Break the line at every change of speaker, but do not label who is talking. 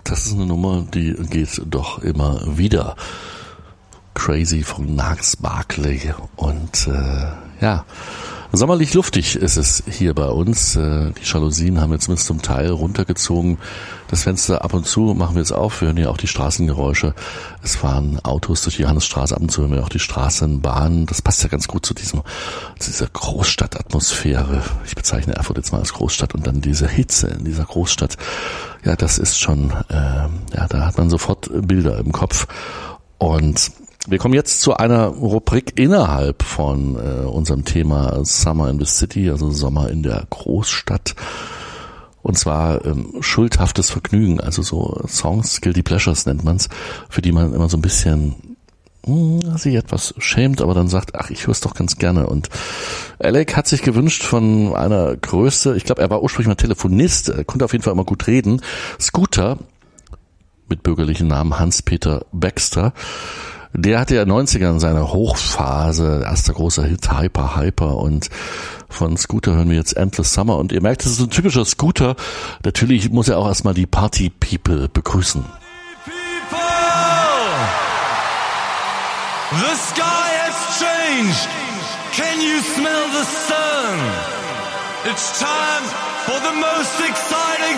Das ist eine Nummer, die geht doch immer wieder. Crazy von Gnarls Barkley. Und sommerlich luftig ist es hier bei uns. Die Jalousien haben wir zumindest zum Teil runtergezogen. Das Fenster ab und zu machen wir jetzt auf. Wir hören ja auch die Straßengeräusche. Es fahren Autos durch die Johannesstraße. Ab und zu hören wir auch die Straßenbahn. Das passt ja ganz gut zu dieser Großstadtatmosphäre. Ich bezeichne Erfurt jetzt mal als Großstadt und dann diese Hitze in dieser Großstadt. Ja, das ist schon, da hat man sofort Bilder im Kopf. Und wir kommen jetzt zu einer Rubrik innerhalb von unserem Thema Summer in the City, also Sommer in der Großstadt. Und zwar schuldhaftes Vergnügen, also so Songs, Guilty Pleasures nennt man's, für die man immer so ein bisschen sich etwas schämt, aber dann sagt, ach, ich höre es doch ganz gerne. Und Alec hat sich gewünscht von einer Größe, ich glaube, er war ursprünglich mal Telefonist, er konnte auf jeden Fall immer gut reden, Scooter, mit bürgerlichen Namen Hans-Peter Baxter. Der hatte ja 90ern seine Hochphase, erster großer Hit, Hyper, und von Scooter hören wir jetzt Endless Summer, und ihr merkt, das ist so ein typischer Scooter. Natürlich muss er auch erstmal die Party People begrüßen.
People! The sky has changed. Can you smell the sun? It's time for the most exciting